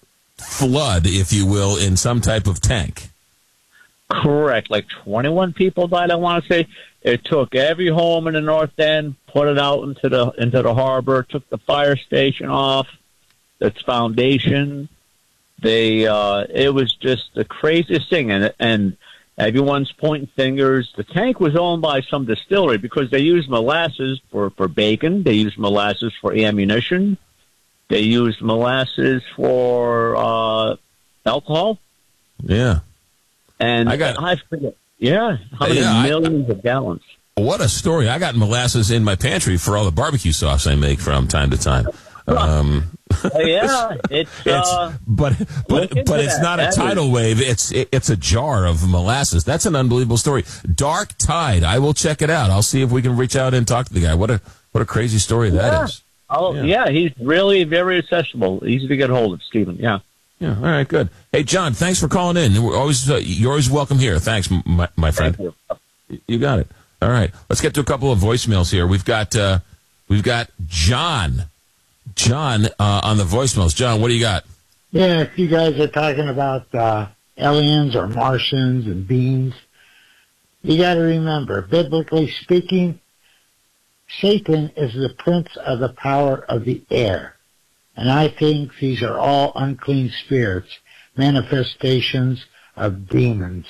[SPEAKER 2] flood, if you will, in some type of tank.
[SPEAKER 9] Correct. Like twenty-one people died, I want to say. It took every home in the North End, put it out into the into the harbor, took the fire station off, its foundation. They uh, it was just the craziest thing, and and everyone's pointing fingers. The tank was owned by some distillery because they used molasses for, for bacon. They used molasses for ammunition. They used molasses for uh, alcohol.
[SPEAKER 2] Yeah.
[SPEAKER 9] And
[SPEAKER 2] I got,
[SPEAKER 9] I forget, yeah, how many
[SPEAKER 2] yeah,
[SPEAKER 9] millions
[SPEAKER 2] I,
[SPEAKER 9] of gallons?
[SPEAKER 2] What a story! I got molasses in my pantry for all the barbecue sauce I make from time to time. Um,
[SPEAKER 9] uh, yeah, it's,
[SPEAKER 2] it's
[SPEAKER 9] uh,
[SPEAKER 2] but but but it's
[SPEAKER 9] that.
[SPEAKER 2] not a
[SPEAKER 9] that
[SPEAKER 2] tidal
[SPEAKER 9] is.
[SPEAKER 2] wave. It's it, it's a jar of molasses. That's an unbelievable story. Dark Tide. I will check it out. I'll see if we can reach out and talk to the guy. What a what a crazy story that
[SPEAKER 9] yeah.
[SPEAKER 2] is.
[SPEAKER 9] Oh
[SPEAKER 2] yeah.
[SPEAKER 9] yeah, he's really very accessible, easy to get hold of, Stephen. Yeah.
[SPEAKER 2] Yeah. All right. Good. Hey, John. Thanks for calling in. We're always uh, you're always welcome here. Thanks, my, my friend.
[SPEAKER 9] Thank you.
[SPEAKER 2] You got it. All right. Let's get to a couple of voicemails here. We've got uh, we've got John. John uh, on the voicemails. John, what do you got?
[SPEAKER 10] Yeah, if you guys are talking about uh, aliens or Martians and beings, you got to remember, biblically speaking, Satan is the prince of the power of the air. And I think these are all unclean spirits, manifestations of demons.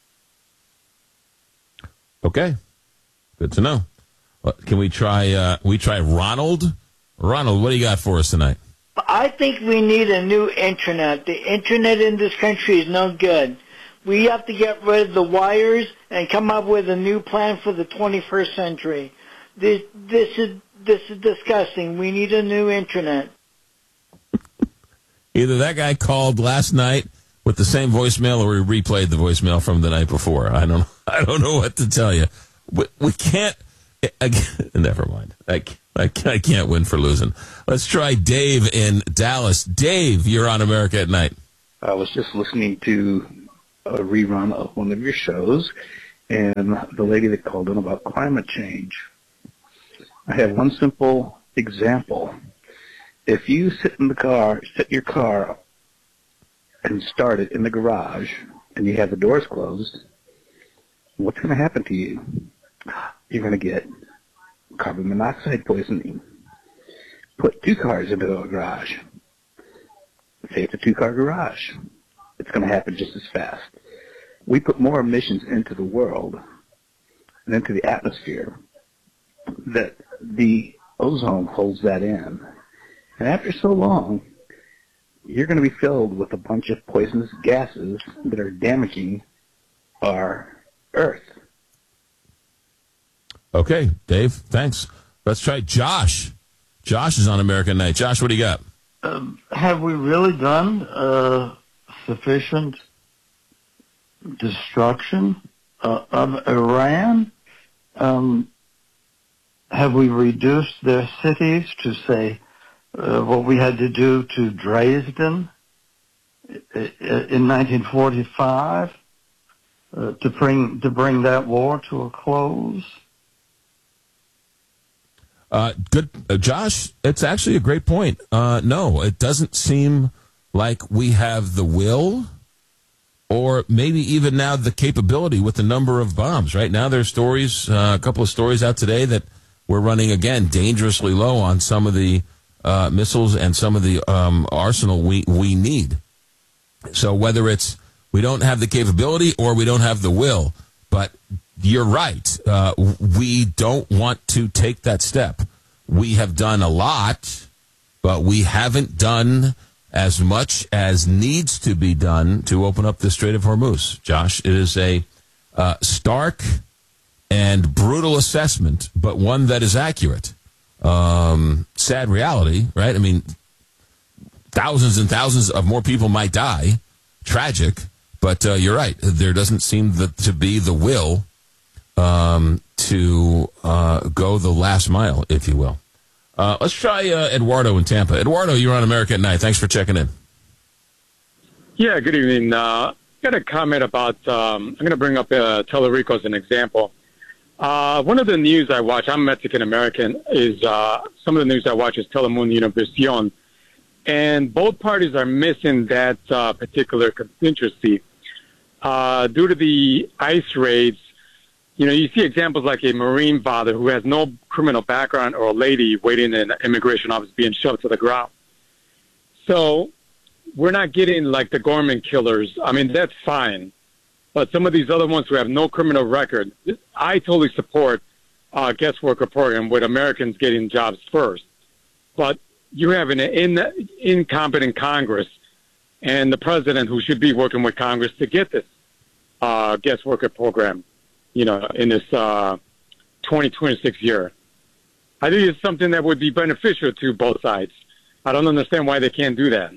[SPEAKER 2] Okay. Good to know. Well, can we try, uh, we try Ronald? Ronald, what do you got for us tonight?
[SPEAKER 11] I think we need a new internet. The internet in this country is no good. We have to get rid of the wires and come up with a new plan for the twenty-first century. This, this is this is disgusting. We need a new internet.
[SPEAKER 2] Either that guy called last night with the same voicemail, or we replayed the voicemail from the night before. I don't I don't know what to tell you. We, we can't. Again, never mind. I, I, I can't win for losing. Let's try Dave in Dallas. Dave, you're on America at Night.
[SPEAKER 1] I was just listening to a rerun of one of your shows, and the lady that called in about climate change. I have one simple example. If you sit in the car, sit your car and start it in the garage, and you have the doors closed, what's going to happen to you? You're going to get carbon monoxide poisoning. Put two cars into a garage. Say it's a two-car garage. It's going to happen just as fast. We put more emissions into the world and into the atmosphere that the ozone holds that in. And after so long, you're going to be filled with a bunch of poisonous gases that are damaging our Earth.
[SPEAKER 2] Okay, Dave, thanks. Let's try Josh. Josh is on American Night. Josh, what do you got?
[SPEAKER 3] Um, have we really done uh, sufficient destruction uh, of Iran? Um, have we reduced their cities to, say, uh, what we had to do to Dresden in nineteen forty-five uh, to bring to bring that war to a close?
[SPEAKER 2] Uh, good, uh, Josh. It's actually a great point. Uh, no, it doesn't seem like we have the will, or maybe even now the capability with the number of bombs. Right now, there's stories, uh, a couple of stories out today that we're running again dangerously low on some of the uh, missiles and some of the um, arsenal we we need. So whether it's we don't have the capability or we don't have the will, but you're right. Uh, we don't want to take that step. We have done a lot, but we haven't done as much as needs to be done to open up the Strait of Hormuz. Josh, it is a uh, stark and brutal assessment, but one that is accurate. Um, sad reality, right? I mean, thousands and thousands of more people might die. Tragic, but uh, you're right. There doesn't seem the, to be the will Um, to uh, go the last mile, if you will. Uh, let's try uh, Eduardo in Tampa. Eduardo, you're on America at Night. Thanks for checking in.
[SPEAKER 12] Yeah, good evening. Uh, got a comment about, um, I'm going to bring up uh, Telerico as an example. Uh, one of the news I watch, I'm Mexican-American, is uh, some of the news I watch is Telemundo Univision. And both parties are missing that uh, particular constituency. Uh, due to the ICE raids, you know, you see examples like a Marine father who has no criminal background or a lady waiting in an immigration office being shoved to the ground. So we're not getting like the Gorman killers. I mean, that's fine. But some of these other ones who have no criminal record, I totally support uh, guest worker program with Americans getting jobs first. But you have an in, incompetent Congress and the president who should be working with Congress to get this uh, guest worker program, you know, in this uh, twenty twenty-six year. I think it's something that would be beneficial to both sides. I don't understand why they can't do that.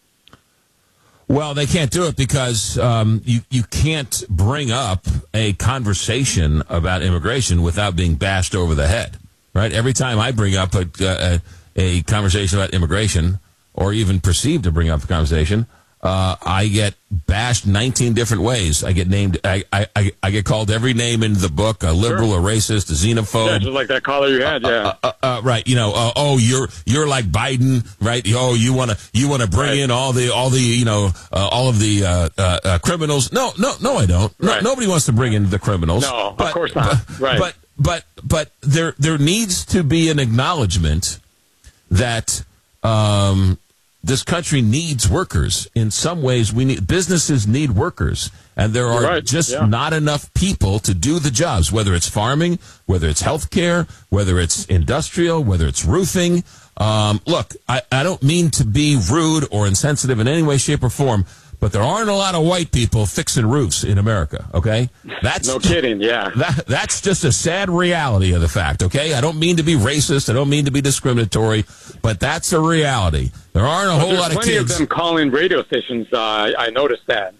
[SPEAKER 2] Well, they can't do it because um, you, you can't bring up a conversation about immigration without being bashed over the head, right? Every time I bring up a, a, a conversation about immigration, or even perceived to bring up a conversation, Uh, I get bashed nineteen different ways. I get named, I, I, I get called every name in the book, a liberal, sure. a racist, a xenophobe.
[SPEAKER 12] Yeah, just like that caller you had, yeah.
[SPEAKER 2] Uh, uh, uh, right, you know, uh, oh, you're, you're like Biden, right? Oh, you want to, you want to bring right. in all the, all the, you know, uh, all of the, uh, uh, uh, criminals. No, no, no, I don't. No, right. Nobody wants to bring in the criminals.
[SPEAKER 12] No,
[SPEAKER 2] but,
[SPEAKER 12] of course not.
[SPEAKER 2] But,
[SPEAKER 12] right.
[SPEAKER 2] But, but, but there, there needs to be an acknowledgement that, um, this country needs workers. In some ways, we need businesses need workers, and there are
[SPEAKER 12] right.
[SPEAKER 2] just
[SPEAKER 12] yeah.
[SPEAKER 2] not enough people to do the jobs. Whether it's farming, whether it's healthcare, whether it's industrial, whether it's roofing. Um, look, I, I don't mean to be rude or insensitive in any way, shape, or form, but there aren't a lot of white people fixing roofs in America, okay? That's
[SPEAKER 12] no kidding, yeah.
[SPEAKER 2] That, that's just a sad reality of the fact, okay? I don't mean to be racist. I don't mean to be discriminatory, but that's a reality. There aren't a
[SPEAKER 12] well,
[SPEAKER 2] whole lot of
[SPEAKER 12] plenty
[SPEAKER 2] kids.
[SPEAKER 12] of them calling radio stations. Uh, I, I noticed that.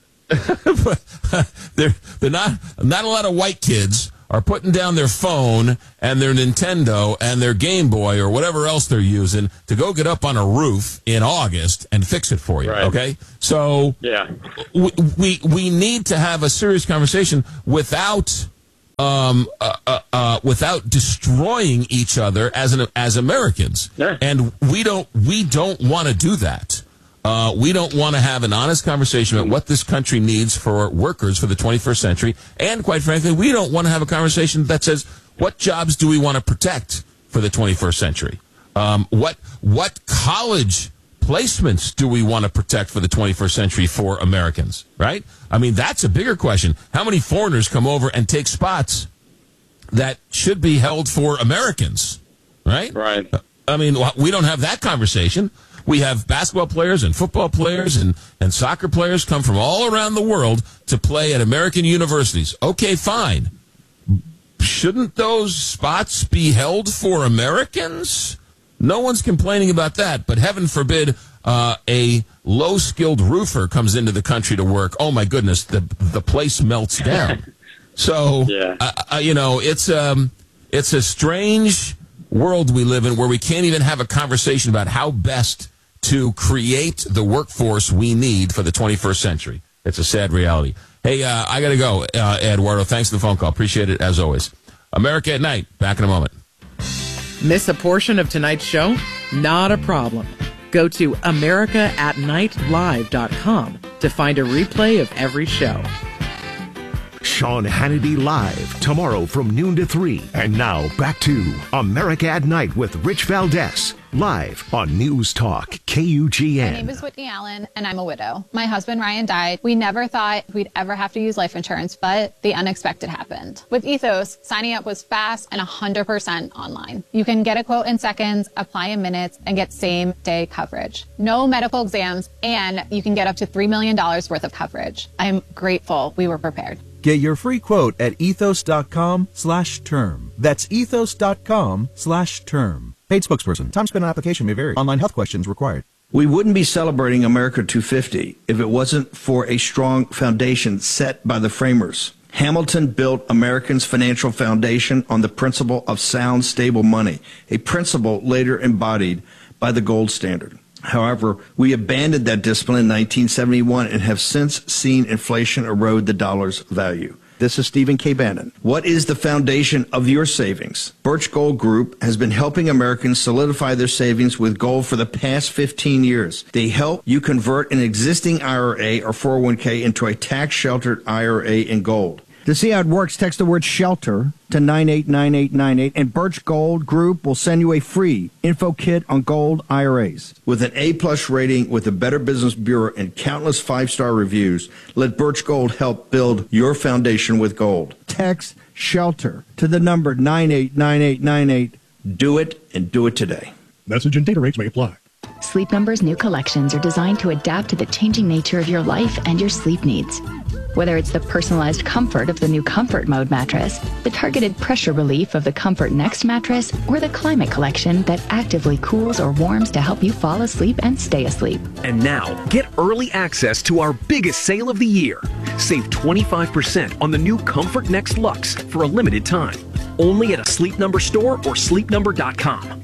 [SPEAKER 2] they're, they're not, not a lot of white kids are putting down their phone and their Nintendo and their Game Boy or whatever else they're using to go get up on a roof in August and fix it for you,
[SPEAKER 12] right.
[SPEAKER 2] okay? So
[SPEAKER 12] yeah.
[SPEAKER 2] we, we we need to have a serious conversation without um uh, uh, uh, without destroying each other as an as Americans,
[SPEAKER 12] yeah.
[SPEAKER 2] and we don't we don't want to do that. Uh, we don't want to have an honest conversation about what this country needs for workers for the twenty-first century. And quite frankly, we don't want to have a conversation that says, what jobs do we want to protect for the twenty-first century? Um, what what college placements do we want to protect for the twenty-first century for Americans, right? I mean, that's a bigger question. How many foreigners come over and take spots that should be held for Americans, right?
[SPEAKER 12] Right.
[SPEAKER 2] I mean, we don't have that conversation. We have basketball players and football players and, and soccer players come from all around the world to play at American universities. Okay, fine. Shouldn't those spots be held for Americans? No one's complaining about that, but heaven forbid uh, a low-skilled roofer comes into the country to work. Oh, my goodness, the the place melts down. So,
[SPEAKER 12] yeah.
[SPEAKER 2] uh, uh, you know, it's um, it's a strange world we live in where we can't even have a conversation about how best to create the workforce we need for the twenty-first century. It's a sad reality. Hey, uh, I got to go, uh, Eduardo. Thanks for the phone call. Appreciate it, as always. America at Night. Back in a moment.
[SPEAKER 4] Miss a portion of tonight's show? Not a problem. Go to america at night live dot com to find a replay of every show.
[SPEAKER 5] Sean Hannity Live, tomorrow from noon to three. And now, back to America at Night with Rich Valdez, live on News Talk, K U G N.
[SPEAKER 7] My name is Whitney Allen, and I'm a widow. My husband, Ryan, died. We never thought we'd ever have to use life insurance, but the unexpected happened. With Ethos, signing up was fast and one hundred percent online. You can get a quote in seconds, apply in minutes, and get same-day coverage. No medical exams, and you can get up to three million dollars worth of coverage. I'm grateful we were prepared.
[SPEAKER 13] Get your free quote at ethos.com slash term. That's ethos.com slash term. Paid spokesperson. Time spent on application may vary. Online health questions required.
[SPEAKER 14] We wouldn't be celebrating America two fifty if it wasn't for a strong foundation set by the framers. Hamilton built Americans' financial foundation on the principle of sound, stable money, a principle later embodied by the gold standard. However, we abandoned that discipline in nineteen seventy-one and have since seen inflation erode the dollar's value. This is Stephen K. Bannon. What is the foundation of your savings? Birch Gold Group has been helping Americans solidify their savings with gold for the past fifteen years. They help you convert an existing I R A or four oh one k into a tax-sheltered I R A in gold.
[SPEAKER 15] To see how it works, text the word SHELTER to nine eight nine eight nine eight, and Birch Gold Group will send you a free info kit on gold I R As.
[SPEAKER 14] With an A-plus rating with the Better Business Bureau and countless five-star reviews, let Birch Gold help build your foundation with gold.
[SPEAKER 15] Text SHELTER to the number nine eight nine eight nine eight.
[SPEAKER 14] Do it, and do it today.
[SPEAKER 16] Message and data rates may apply.
[SPEAKER 18] Sleep Number's new collections are designed to adapt to the changing nature of your life and your sleep needs. Whether it's the personalized comfort of the new Comfort Mode mattress, the targeted pressure relief of the Comfort Next mattress, or the Climate Collection that actively cools or warms to help you fall asleep and stay asleep.
[SPEAKER 20] And now, get early access to our biggest sale of the year. Save twenty-five percent on the new Comfort Next Luxe for a limited time. Only at a Sleep Number store or sleep number dot com.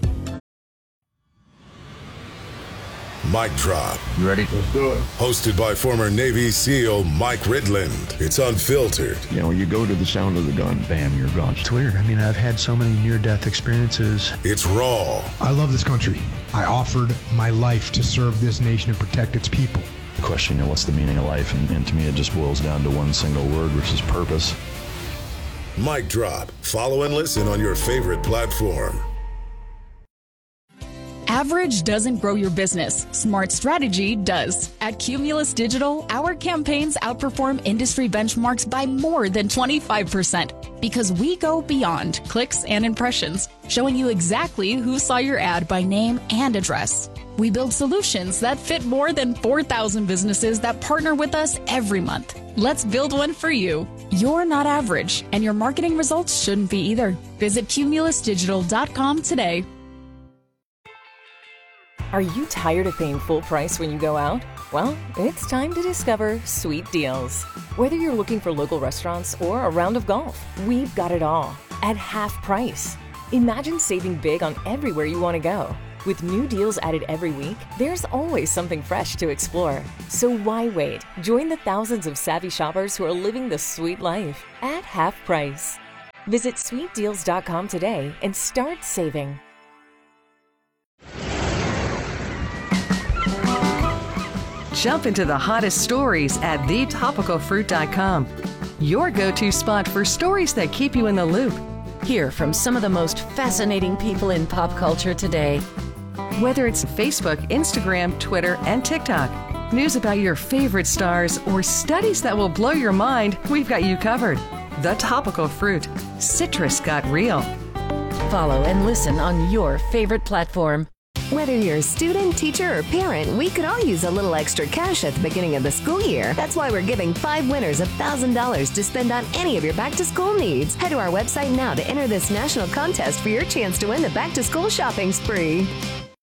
[SPEAKER 22] Mic Drop.
[SPEAKER 23] You ready?
[SPEAKER 22] Let's do it. Hosted by former Navy SEAL Mike Ridland. It's unfiltered.
[SPEAKER 23] You know, you go to the sound of the gun, bam, you're gone.
[SPEAKER 25] It's weird. I mean, I've had so many near-death experiences.
[SPEAKER 22] It's raw.
[SPEAKER 31] I love this country. I offered my life to serve this nation and protect its people.
[SPEAKER 23] The question, you know, what's the meaning of life? And, and to me, it just boils down to one single word, which is purpose.
[SPEAKER 22] Mic Drop. Follow and listen on your favorite platform.
[SPEAKER 32] Average doesn't grow your business. Smart strategy does. At Cumulus Digital, our campaigns outperform industry benchmarks by more than twenty-five percent because we go beyond clicks and impressions, showing you exactly who saw your ad by name and address. We build solutions that fit more than four thousand businesses that partner with us every month. Let's build one for you. You're not average, and your marketing results shouldn't be either. Visit cumulus digital dot com today.
[SPEAKER 6] Are you tired of paying full price when you go out? Well, it's time to discover Sweet Deals. Whether you're looking for local restaurants or a round of golf, we've got it all at half price. Imagine saving big on everywhere you want to go. With new deals added every week, there's always something fresh to explore. So why wait? Join the thousands of savvy shoppers who are living the sweet life at half price. Visit sweet deals dot com today and start saving.
[SPEAKER 8] Jump into the hottest stories at the topical fruit dot com. Your go-to spot for stories that keep you in the loop. Hear from some of the most fascinating people in pop culture today. Whether it's Facebook, Instagram, Twitter, and TikTok, news about your favorite stars, or studies that will blow your mind, we've got you covered. The Topical Fruit. Citrus got real.
[SPEAKER 6] Follow and listen on your favorite platform.
[SPEAKER 16] Whether you're a student, teacher, or parent, we could all use a little extra cash at the beginning of the school year. That's why we're giving five winners one thousand dollars to spend on any of your back-to-school needs. Head to our website now to enter this national contest for your chance to win the back-to-school shopping spree.